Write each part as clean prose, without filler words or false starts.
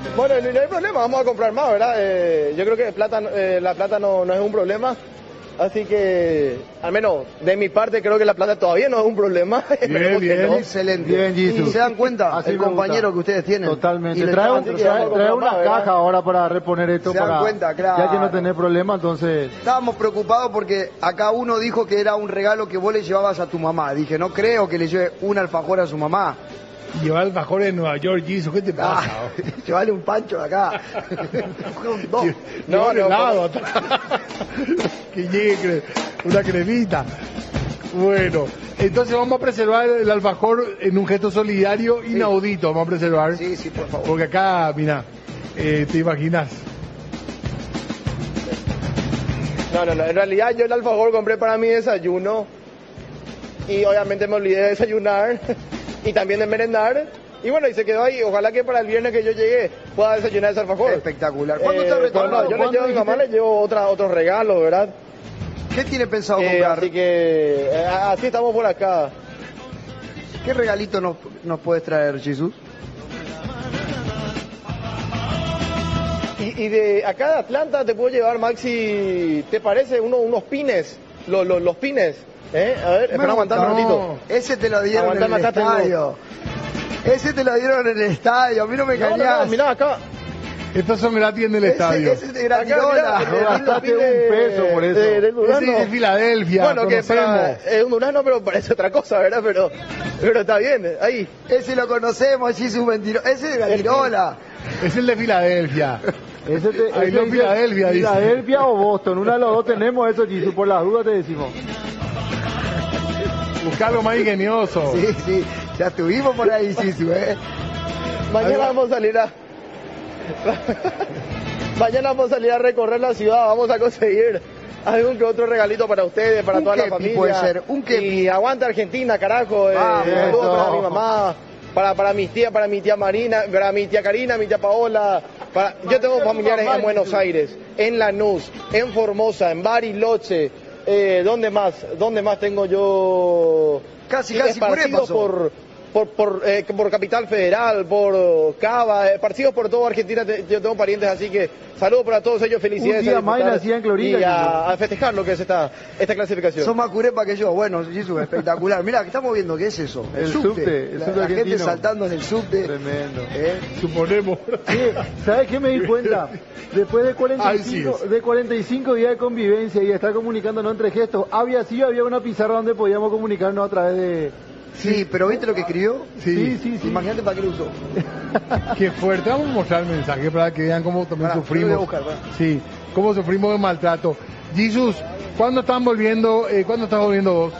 Bueno, no hay problema, vamos a comprar más, ¿verdad? Yo creo que la plata no es un problema. Así que, al menos de mi parte, creo que la plata todavía no es un problema. Bien, no. excelente. Bien, ¿Y se dan cuenta? Así el me compañero gusta. que ustedes tienen. Totalmente. Y le Trae estaban- una caja ahora para reponer esto. Se dan para cuenta, claro. Ya que no tenés problema, entonces... Estábamos preocupados porque acá uno dijo que era un regalo que vos le llevabas a tu mamá. Dije, no creo que le lleve un alfajor a su mamá. Llevar alfajores de Nueva York, Jesus, ¿qué te pasa? Llevarle un pancho de acá. Dos. No, helado. Que llegue una cremita. Bueno, entonces vamos a preservar el alfajor en un gesto solidario inaudito. Vamos a preservar. Sí, sí, por favor. Porque acá, mira, te imaginas. No, en realidad yo el alfajor compré para mi desayuno y obviamente me olvidé de desayunar y también de merendar y bueno, y se quedó ahí. Ojalá que para el viernes que yo llegue pueda desayunar ese alfajor. Espectacular. ¿Cuándo está retornado? Yo le llevo a mi mamá, le llevo otros regalos, ¿verdad? ¿Qué tiene pensado comprar? Así que así estamos por acá. ¿Qué regalito nos puedes traer, Jesús? Y de acá de Atlanta te puedo llevar, Maxi, ¿te parece? Unos pines, los pines. A ver, espera, aguantar un ratito. Ese te lo dieron en el estadio. Ese te lo dieron en el estadio, a mí no me engañás. No, mirá acá. Estos son gratis en el estadio. Ese es de gratirola. Gastaste $1 peso por eso. Del Ese Durazno. es de Filadelfia, Bueno, que conocemos. es un Durazno, pero parece otra cosa, ¿verdad? Pero está bien, ahí. Ese lo conocemos, Jesús mentiroso. Ese es de gratirola. Es el de Filadelfia. Ahí no, dice Filadelfia, dice. Filadelfia o Boston, una de los dos tenemos eso, Jesús, por las dudas te decimos. Buscar algo más ingenioso. Sí, sí, ya estuvimos por ahí, Jesús, Mañana vamos a salir Mañana vamos a salir a recorrer la ciudad, vamos a conseguir algún que otro regalito para ustedes, para toda la familia. Puede ser, un kepi. Y aguanta Argentina, carajo. Saludos para mi mamá, para mis tías, para mi tía Marina, para mi tía Karina, mi tía Paola. Yo tengo familiares en Buenos Aires, en Lanús, en Formosa, en Bariloche. ¿Dónde más tengo yo? Casi esparcidos por Capital Federal, por Cava, esparcidos por toda Argentina. Yo tengo parientes, así que saludos para todos ellos, felicidades. Un día más nacía en Clorinda, y a festejar lo que es esta clasificación. Son más curepa que yo. Bueno, Jesús, espectacular. Mirá, que estamos viendo, ¿qué es eso? El subte. La gente argentino. saltando en el subte. Tremendo. Suponemos. Sí, ¿sabes qué me di cuenta? Después de Ay, sí. 45 días de convivencia y estar comunicándonos entre gestos, había una pizarra donde podíamos comunicarnos a través de... Sí, pero ¿viste lo que escribió? Sí. Imagínate para qué lo usó. Qué fuerte. Vamos a mostrar el mensaje para que vean cómo también sufrimos. Lo voy a buscar, sí, cómo sufrimos de maltrato. Jesús, ¿cuándo estás volviendo vos?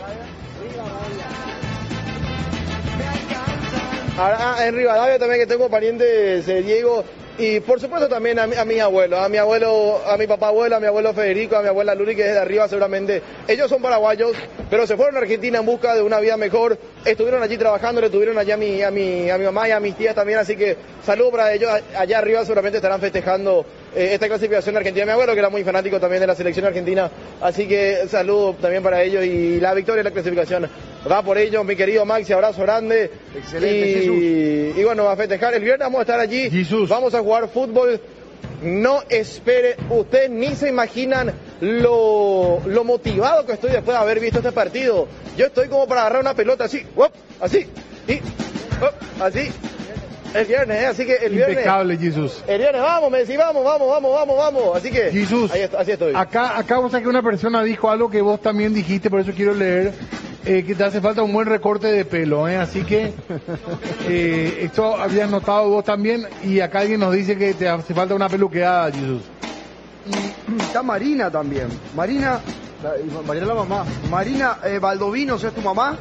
Ahora, en Rivadavia también, que tengo parientes, Diego, y por supuesto también a mis abuelos, a mi papá abuelo, a mi abuelo Federico, a mi abuela Luli, que es de arriba seguramente. Ellos son paraguayos, pero se fueron a Argentina en busca de una vida mejor. Estuvieron allí trabajando, le tuvieron allá a mi mamá y a mis tías también, así que saludos para ellos. Allá arriba seguramente estarán festejando esta clasificación argentina. Mi abuelo, que era muy fanático también de la selección argentina, así que saludos también para ellos, y la victoria de la clasificación va por ellos, mi querido Maxi, abrazo grande. Excelente, Jesús. Y bueno, a festejar. El viernes vamos a estar allí, Jesús. Vamos a jugar fútbol. No espere, ustedes ni se imaginan lo motivado que estoy después de haber visto este partido. Yo estoy como para agarrar una pelota así, así, y así. El viernes, así que el viernes. Impecable, Jesús. El viernes, vamos, Messi, vamos. Así que, Jesús, así estoy. Acá vos sabés que una persona dijo algo que vos también dijiste, por eso quiero leer, que te hace falta un buen recorte de pelo, así que esto habías notado vos también, y acá alguien nos dice que te hace falta una peluqueada, Jesús. Y está Marina también. Marina la mamá. Marina Valdovinos, ¿es tu mamá?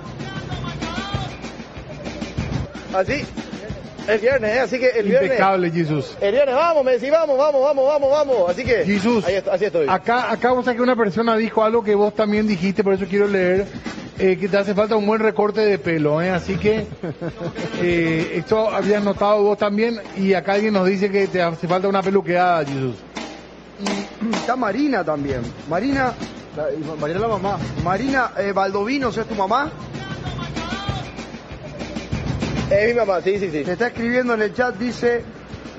Así. El viernes, así que el viernes. Impecable, Jesús. El viernes, vamos, Messi, vamos. Así que, Jesús, así estoy. Acá vos sabés que una persona dijo algo que vos también dijiste, por eso quiero leer, que te hace falta un buen recorte de pelo, así que esto habías notado vos también, y acá alguien nos dice que te hace falta una peluqueada, Jesús. Y está Marina también. Marina la mamá. Marina Valdovinos, ¿es tu mamá? Es mi mamá, sí. Te está escribiendo en el chat, dice